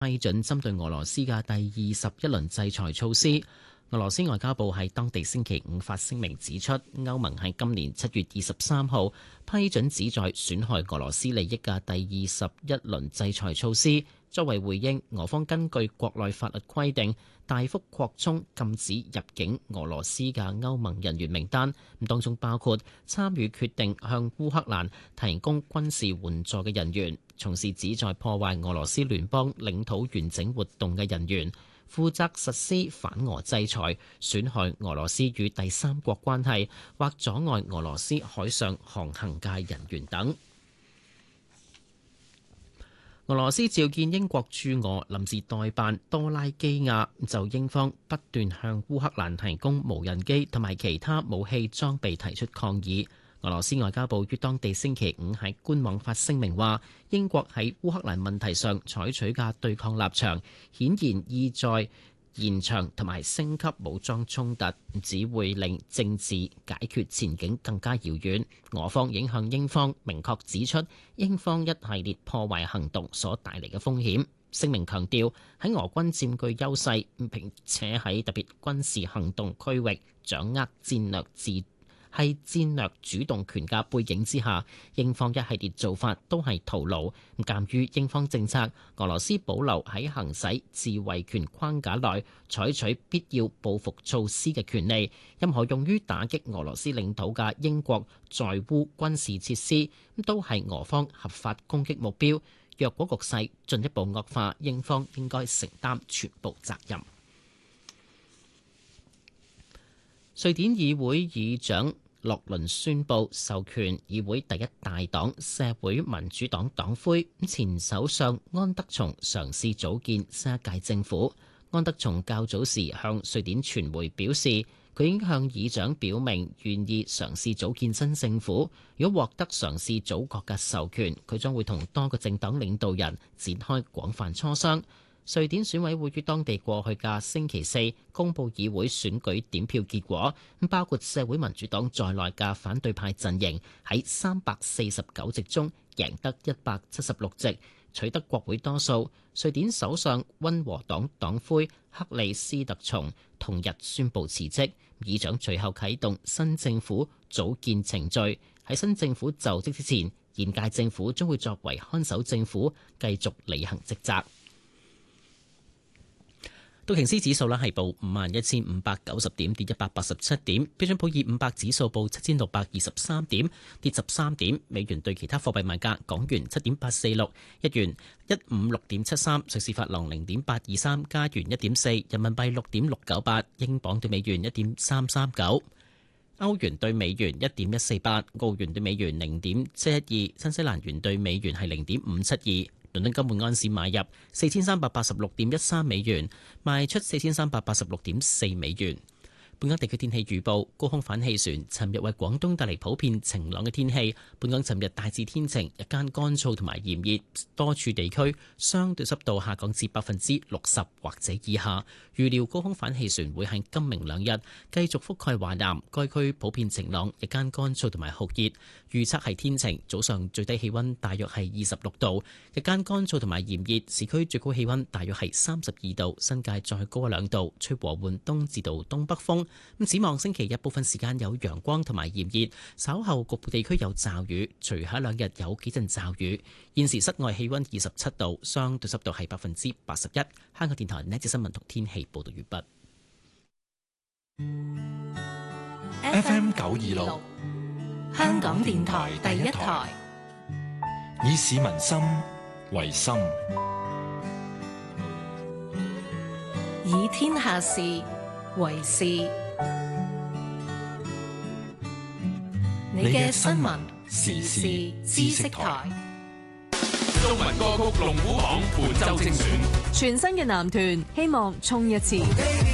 批准針對俄羅斯嘅第21輪制裁措施。俄羅斯外交部喺當地星期五發聲明指出，歐盟喺今年7月23號批准旨在損害俄羅斯利益嘅第21輪制裁措施。作為回應，俄方根據國內法律規定，大幅擴充禁止入境俄羅斯嘅歐盟人員名單，當中包括參與決定向烏克蘭提供軍事援助嘅人員，從事旨在破壞俄羅斯聯邦領土完整活動嘅人員，負責實施反俄制裁、損害俄羅斯與第三國關係或阻礙俄羅斯海上航行嘅人員等。俄羅斯召見英國駐俄臨時代辦多拉基亞，就英方不斷向烏克蘭提供無人機同埋其他武器裝備提出抗議。俄羅斯外交部於當地星期五喺官網發聲明話，英國喺烏克蘭問題上採取嘅對抗立場，顯然意在延長同埋升級武裝衝突，只會令政治解決前景更加遙遠。俄方已向英方明確指出英方一系列破壞行動所帶嚟嘅風險。聲明強調，喺俄軍佔據優勢並且喺特別軍事行動區域掌握戰略主動權嘅背景之下，英方一系列做法都係徒勞。鑑於英方政策，俄羅斯保留喺行使自衛權框架內採取必要報復措施嘅權利，任何用於打擊俄羅斯領土嘅英國在烏軍事設施都係俄方合法攻擊目標。若果局勢進一步惡化，英方應該承擔全部責任。瑞典議會議長洛倫宣布授權議會第一大黨社會民主黨黨魁前首相安德松嘗試組建新一屆政府。安德松較早時向瑞典傳媒表示，佢已經向議長表明願意嘗試組建新政府。如果獲得嘗試組閣嘅授權，佢將會同多個政黨領導人展開廣泛磋商。瑞典選委會於當地過去嘅星期四公佈議會選舉點票結果，包括社會民主黨在內嘅反對派陣營喺349席中贏得176席，取得國會多數。瑞典首相溫和黨黨魁克里斯特松同日宣布辭職，議長隨後啟動新政府組建程序。喺新政府就職之前，現屆政府將會作為看守政府，繼續履行職責。道瓊斯指數係報51,590點，跌187點。標準普爾500指數報7,623點，跌13點。美元對其他貨幣賣價：港元7.846，日元156.73，瑞士法郎0.823，加元1.4，人民幣6.698，英鎊對美元1.339，歐元對美元1.148，澳元對美元0.712，新西蘭元對美元係0.572。倫敦金每安士買入4386.13美元，賣出4386.4美元。本港地區天氣預報：高空反氣旋尋日為廣東帶嚟普遍晴朗嘅天氣。本港尋日大致天晴，日間乾燥同埋炎熱，多處地區相對濕度下降至60%或者以下。預料高空反氣旋會喺今明兩日繼續覆蓋華南，該區普遍晴朗，日間乾燥同埋酷熱。預測係天晴，早上最低氣溫大約係26度，日間乾燥同埋炎熱，市區最高氣溫大約係32度，新界再高1-2度，吹和緩東至到東北風。展望星期日部分時間有陽光同埋炎熱，稍後局部地區有驟雨，隨後2日有幾陣驟雨。現時室外氣溫27度，相對濕度係81%。香港電台呢節新聞同天氣報道完畢。FM 926，香港電台第一台，以市民心為心， 以天下事為事。你嘅新聞時事知識台， 中文歌曲龍虎榜本周精選， 全新嘅男團希望衝一次。